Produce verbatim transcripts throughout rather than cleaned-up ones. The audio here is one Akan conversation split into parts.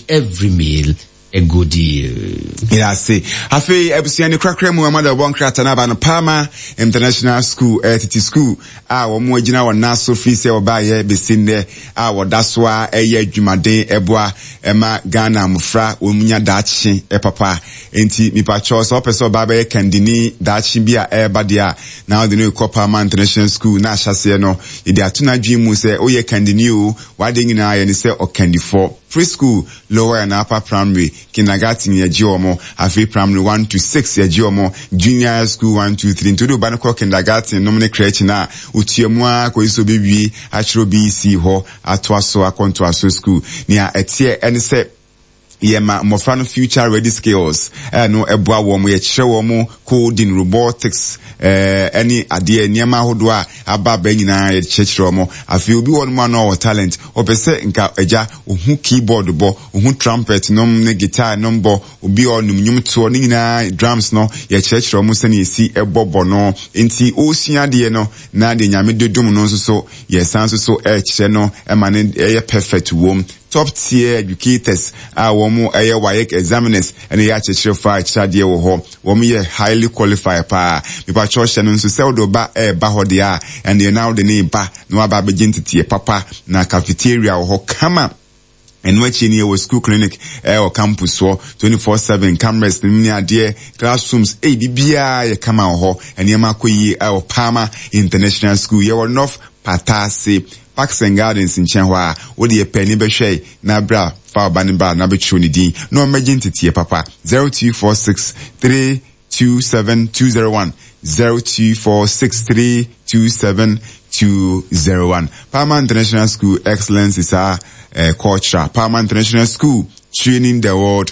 make every meal a good deal. Yeah, see. Afi ebusiani krakra mu amada won krata na ba no Palmer International School, eh titi school. Ah, wo mu agina won na so free say oba ye besinde. Ah, wo dasoa eye adwumaden eboa ema Ghana mufra wo munya dachi e papa. Enti mi pa cho so person oba be kandini dachi bia e ba dia. Now the new Palmer International School na hyase no. E dia tuna dwimu say o ye kandini o, wa de nyina ye ni say o kandi for preschool, lower and upper primary, kindergarten ya jiomo, afi primary one to six ya jiomo, junior school one to three, into the banako kindergarten, nomine creche na, utiemwa, kwa iso bibi, achiro B C ho, atwaso, akonto aso school, niya etie, ene se, yema mofano future ready skills eh no eboa wo mo ye kire wo mo coding robotics eh any ade niema hodo a aba ba nyina ye kire mo afi obi won mo no talent opese nka eja ohu keyboard bo ohu trumpet nom ne guitar nom bo obi onum nyum to ni nyina drums no ye kire mo se ne si ebobo no enti osua de no na de nyame dodum no so so ye san so so e kire no e ma ne e perfect wom top tier educators a womo aye WAEC examiners and ya chechire fa chade wo ho womo ye highly qualified pa me pa church no so sell do ba e ba ho dia and they now the name ba no aba begintiti papa na cafeteria wo ho kama and which in your school clinic eh or campus so twenty-four seven cameras ni ade classrooms eh bibia ye kama ho and ye makoyi eh Palmer International School ye were north patase Parks and Gardens in Chenhua, wo de penny be hwe na bra fa ba ne ba na be chwo ni din no emergency tie papa zero two four six three two seven two zero one zero two four six three two seven two zero one. Palmer International School excellence is our uh, culture. Palmer International School training the world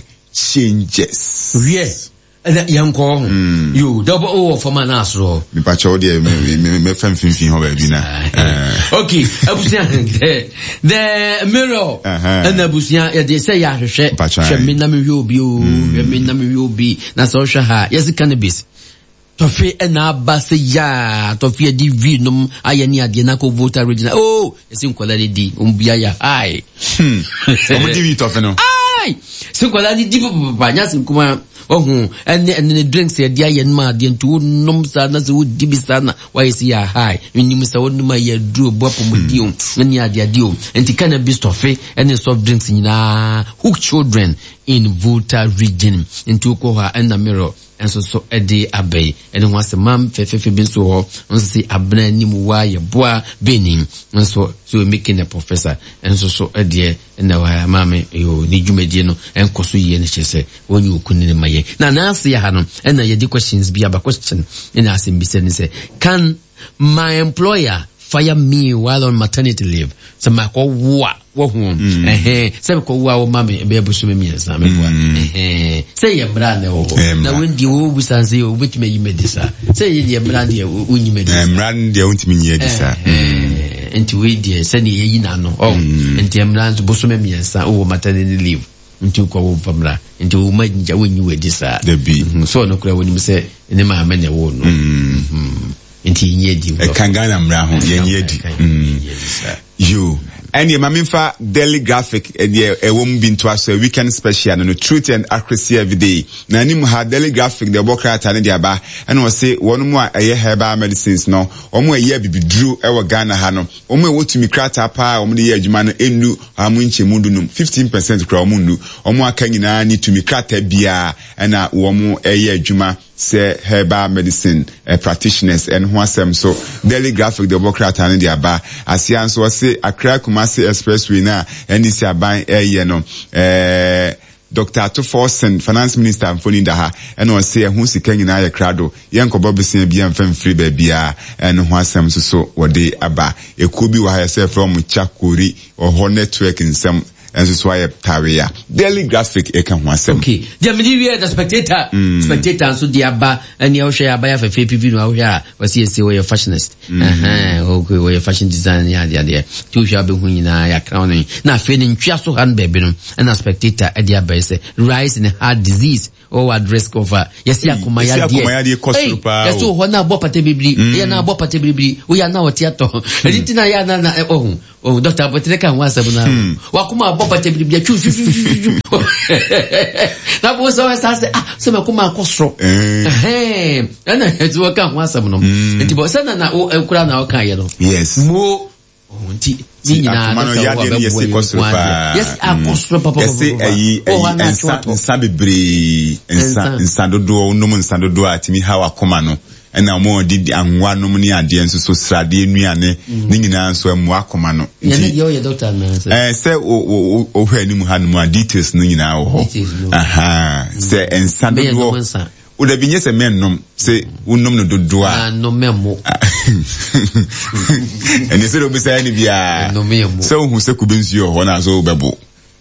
changes. Yes. And young call you double O for my nasro. Me pacho de me me me fem fin fin ho ba bi na. Okay, abusian the mirror and abusian they say ya hwehwe hwe me na me hwe obi o hwe me na me hwe obi na so hwe ha yes cannabis tofe na base ya tofe di vinum ayani ade na ko voter regional oh esin kola di umbia ya ai hmm o di vi tofe no ai sin kola di di papa nya sin kuma oh and and drinks ya dia yen ma de ntu nom sa na se wodi bisana why is ya high nim sa wonu ma ya duro bopo mudio ni ade ade o enti cannabis tofe and soft drinks nyina hook children in Volta region into ko ha and the mirror and so so ede abay and was a mam fefefe bin so ho on say abna nim wa ye boa benin and so so making a professor and so so ede na wa mame yo ni dwumedie no enkoso ye ne chese woni okunini maye na na se ya ha no and na ye di questions bi aba question in asim bi say can my employer fire me while on maternity leave so my ko wa wo hu eh se ko wa wo mame be busu me miensa me boa eh say ye bra na wo na wendi wo busanse yo betime yi medisa say ye bra de unyi medisa eh bra de untimi yi medisa eh enti we de se ne yi na no oh enti emra nso busu me miensa wo maternity leave enti ko wo famra enti wo majinja wonyi wedisa de bi so no kura woni se ne ma me ne wo no enti yi di e kangana mra ho ye ye di you and your maminfa daily graphic and your a woman been to us a weekend special no truth and accuracy every day na nim ha daily graphic the work at and dia ba and was say one more a herbal medicines no omo a year bibidru e wa Ghana ha no omo e wotumi krata pa omo de adwuma no enu amu nche mundunum fifteen percent kra omo ndu omo aka nyina ni tumi krata bia na omo e ye adwuma say herbal medicine uh, practitioners and who asem so daily graphic the work at and dia ba asia so say Accra Kumasi Expressway na N D C aban eh no eh Doctor Atuforsen finance minister Mfoni Daha and was say who sika nyina ya krado yenko bobisen bia mfam free ba bia and who asem so so wode aba ekubi wa ha say from Chakuri or ho network nsem and so why taria daily graphic e kan ho asem okay the media the spectator mm. spectator so the aba and you share aba for P P no we are was see say we are fashionist eh okay we are fashion design ya dia dia tu sha be hu nyina ya crown na fe ni ntwa so han baby no and spectator e dia ba say rise in heart disease or at risk of yes ya kuma ya dia yes so ho na bo pate bibli ya na bo pate bibli we ya na o theater editing na ya na oh oh doctor Abotre kan wa asem na wa kuma abopa tebibia twu twu na bo so sa say ah se me kuma akosro eh ana hetu kan wa asem no enti bo se na na o ekura na o kan ye no yes mo nti ni nyina na ya de yes akosro pa yes akosro papa yes ayi ensa bebre ensa ensa dodo onum ensa dodo atimi hawa koma no ena mo di anwa no ni ade enso so srade nuane ni nyina nso amu akoma no nti yo ye doctor na eh se o o hwe ni mu ha no details no nyina wo ho aha se ensa dodo o da binye se mennom se unnom no dodo a no memmo eni se do bi say ni bia no memmo se hu se kubensu yo ho na so bebo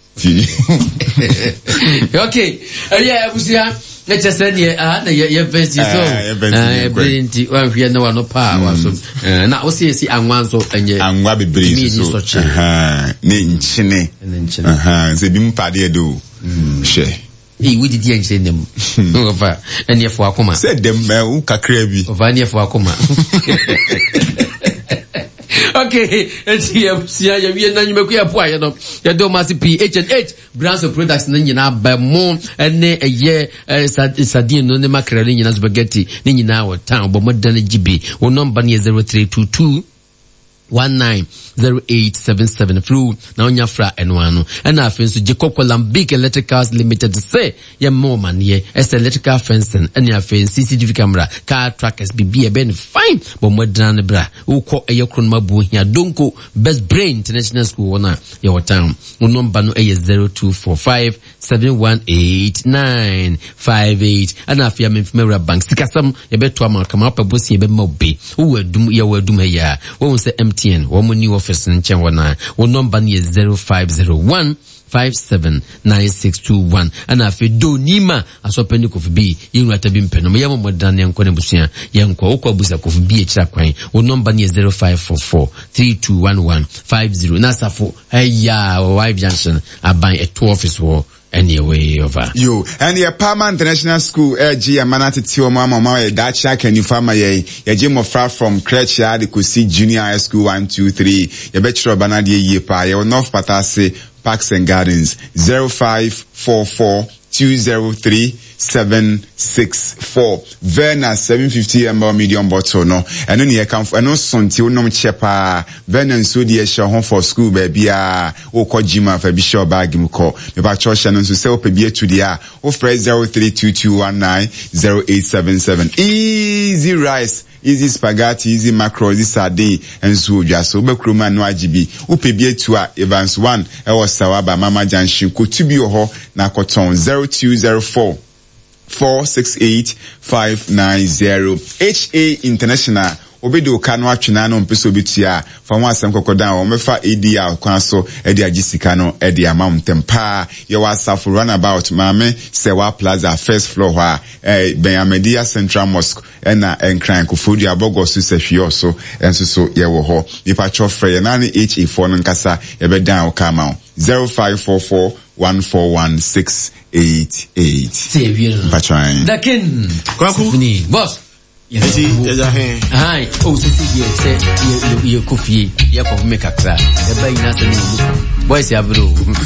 okay yeah abusia na chesenie ah na ye best so eh brinti wan hwe na wano pa waso na o se si anwa so enye anwa bebre so aha ne nchine aha se bi mpade do hwe eh we did yen nem over ene fo akoma se dem me kakra bi over ene fo akoma okay enti ya sia ya wie na nyumeku ya poa ye no ya do masi P H and H brands of products na nyina ba mo ene eye sadin no ne makaroni nyina spaghetti ne nyina wo town bo modern gibe wo number ne zero three two two one nine zero eight seven seven through na onya fra enwano na afenso Jacob Lambic Electricals Limited say ye more man ye as electrical fencing and ya fen C C T V camera car trackers bibi e ben fine bo modern bra ukọ eye kronma bu hia donko Best Brain International School wona ye wotan wo number no e zero two four five seven one eight nine five eight ana afia memfemera bank sikasam ye beto ama kama pabosi ye be mobe wo wadum ye wadum ya wo se M T N wo mo ni office nchen wona wo number ni zero five zero one five seven nine six two one ana fe do nima asopeni kofi bi yinu atabi mpeno me yamo modan yanko ne busua yanko okwa busa kofi bi e kira kwan wo number ni zero five four four three two one one five zero na safo eya wife junction aban eto office wo anyway over yo and your Parma International School eh G amanati ti o mama mama e dacha can you farmer ye ye je mo far from crèche ya de Kosi Junior High School one two three ye be chiro bana de ye pa ye North Patase Parks and Gardens zero five four four two zero three seven six four Verna seven fifty milliliter medium bottle no eno ne kan eno sonti onom chepa Verna nso de ehye ho for school ba bia wo ko jima fa bi show bag mu ko me ba church no nso se o pe bi etu dia o fresh zero three two two one nine zero eight seven seven easy rice easy spaghetti easy mackerel easy sardine enso odwa so be kroma no agibi o pe bi etu a Evans one e was Sawaba Mama Junction ko tubi ho na koton zero two zero four four six eight five nine zero H A International obedo kanu atwena no mpeso betua fa ho asem kokodan o mefa A D R kwan so e de agisika no e de amount tempa ye wa safu runabout mame Sewa Plaza first floor ha eh Ben Amedia Central Mosque na enkran Kofodu Abogo so sehwe so enso so ye wo ho nipa chofre ye na ne H A four no nkasa ye be dan o kama zero five four four one four one six eight eight say bien patron dakin kwaku ni boss yes yes ahen hi oh so see here say you you coffee you come make a crack e ba ina say ni boys ya bro